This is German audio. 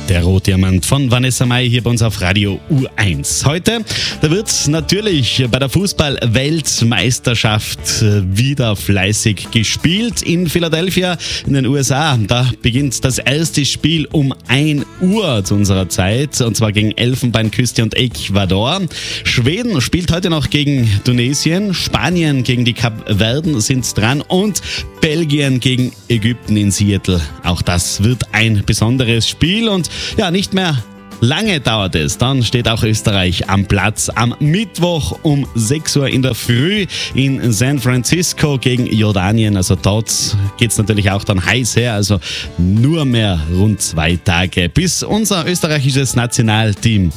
der Rotdiamant von Vanessa Mai hier bei uns auf Radio U1. Heute, da wird natürlich bei der Fußball-Weltmeisterschaft wieder fleißig gespielt in Philadelphia in den USA. Da beginnt das erste Spiel um 1 Uhr zu unserer Zeit, und zwar gegen Elfenbeinküste und Ecuador. Schweden spielt heute noch gegen Tunesien, Spanien gegen die Kapverden sind dran und Belgien gegen Ägypten in Seattle. Auch das wird ein besonderes Spiel und ja, nicht mehr lange dauert es. Dann steht auch Österreich am Platz am Mittwoch um 6 Uhr in der Früh in San Francisco gegen Jordanien. Also dort geht es natürlich auch dann heiß her. Also nur mehr rund 2 Tage, bis unser österreichisches Nationalteam